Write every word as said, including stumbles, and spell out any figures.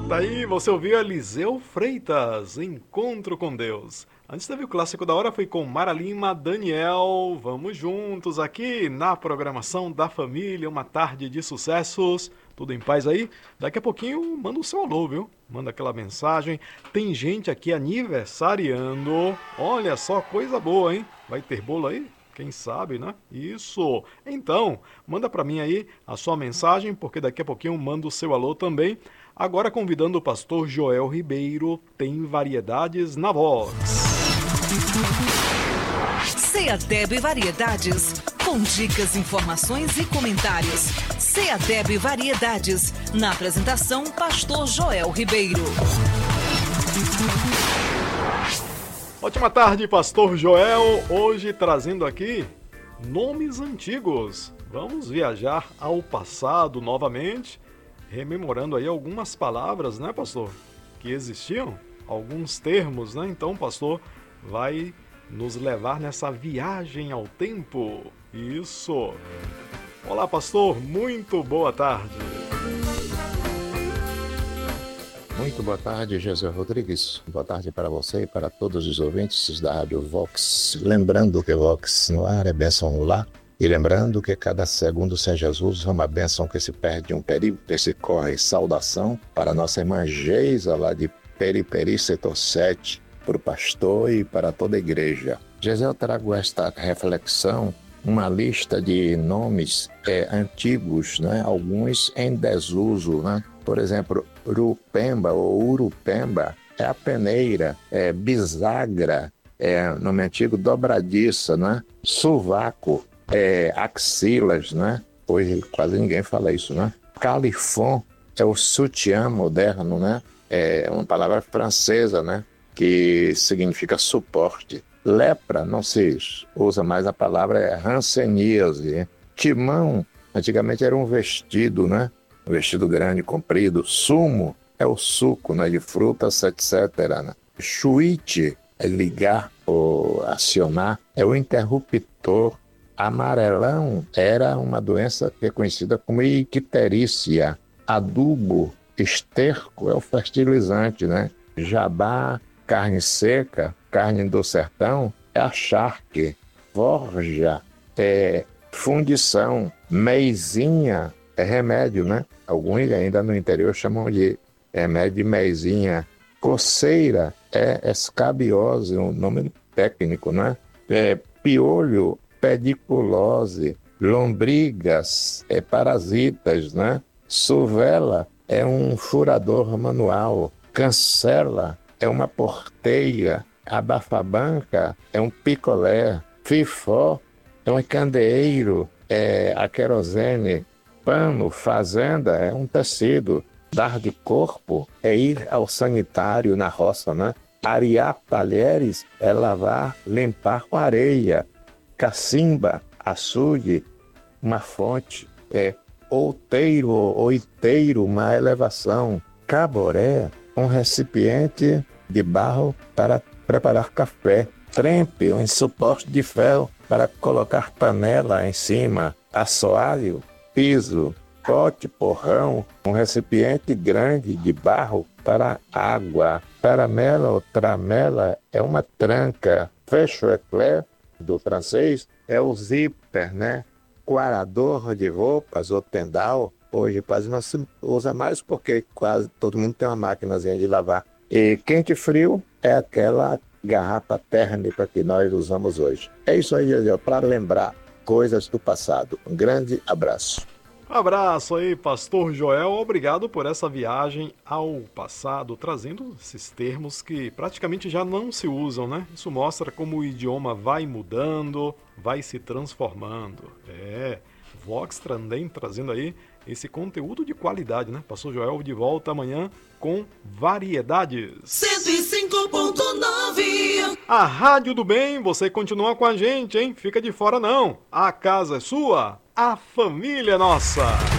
Daí você ouviu Eliseu Freitas, Encontro com Deus. Antes teve o clássico da hora, foi com Mara Lima, Daniel. Vamos juntos aqui na programação da família, uma tarde de sucessos. Tudo em paz aí? Daqui a pouquinho manda o seu alô, viu? Manda aquela mensagem. Tem gente aqui aniversariando. Olha só, coisa boa, hein? Vai ter bolo aí? Quem sabe, né? Isso! Então, manda pra mim aí a sua mensagem, porque daqui a pouquinho eu mando o seu alô também. Agora convidando o pastor Joel Ribeiro, tem variedades na voz. Ceadeb Variedades, com dicas, informações e comentários. Ceadeb Variedades, na apresentação, pastor Joel Ribeiro. Ótima tarde, pastor Joel. Hoje trazendo aqui nomes antigos. Vamos viajar ao passado novamente, rememorando aí algumas palavras, né, pastor? Que existiam, alguns termos, né? Então, pastor vai nos levar nessa viagem ao tempo. Isso. Olá, pastor. Muito boa tarde. Muito boa tarde, Jesus Rodrigues. Boa tarde para você e para todos os ouvintes da Rádio Vox. Lembrando que Vox no ar é bênção no lar. E lembrando que cada segundo sem Jesus é uma bênção que se perde, um perigo que se corre. Saudação para nossa irmã Geisa, lá de Periperi, setor sete, para o pastor e para toda a igreja. Jesus, eu trago esta reflexão, uma lista de nomes é, antigos, né? Alguns em desuso, né? Por exemplo, Urupemba ou Urupemba é a peneira, é bisagra, é nome antigo dobradiça, né? Sovaco, é axilas, né? Hoje quase ninguém fala isso, né? Califon é o sutiã moderno, né? É uma palavra francesa, né? Que significa suporte. Lepra, não se usa mais a palavra, é hanseníase. Timão, antigamente era um vestido, né? Um vestido grande, comprido. Sumo é o suco, né? De frutas, etcétera. Né? Chuite é ligar ou acionar, é o interruptor. Amarelão era uma doença reconhecida como icterícia. Adubo, esterco é o fertilizante, né? Jabá, carne seca, carne do sertão, é a charque. Forja é fundição. Meizinha é remédio, né? Alguns ainda no interior chamam de remédio de meizinha. Coceira é escabiose, um nome técnico, né? É piolho, pediculose. Lombrigas é parasitas, né? Suvela é um furador manual. Cancela é uma porteira. Abafabanca é um picolé. Fifó é um candeeiro, é a querosene. Pano, fazenda é um tecido. Dar de corpo é ir ao sanitário na roça, né? Arear talheres é lavar, limpar com areia. Cacimba, açude, uma fonte. É outeiro, oiteiro, uma elevação. Caboré, um recipiente de barro para preparar café. Trempe, um suporte de ferro para colocar panela em cima. Assoalho, piso. Pote, porrão, um recipiente grande de barro para água. Paramela ou tramela é uma tranca. Fecho éclair, do francês, é o zíper, né? Coarador de roupas ou tendal, hoje quase não se usa mais porque quase todo mundo tem uma maquinazinha de lavar. E quente frio é aquela garrafa térmica que nós usamos hoje. É isso aí, Gisele, para lembrar coisas do passado. Um grande abraço. Abraço aí, pastor Joel. Obrigado por essa viagem ao passado, trazendo esses termos que praticamente já não se usam, né? Isso mostra como o idioma vai mudando, vai se transformando. É, Vox também trazendo aí esse conteúdo de qualidade, né? Pastor Joel de volta amanhã com variedades. cento e cinco ponto nove. A Rádio do Bem, você continua com a gente, hein? Fica de fora não. A casa é sua, a família é nossa.